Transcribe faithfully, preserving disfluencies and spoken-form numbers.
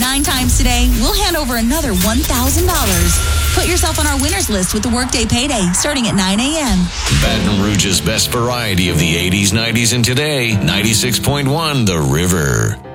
nine times today, we'll hand over another one thousand dollars. Put yourself on our winners list with the Workday Payday starting at nine a.m. Baton Rouge's best variety of the eighties, nineties, and today. ninety-six point one The River.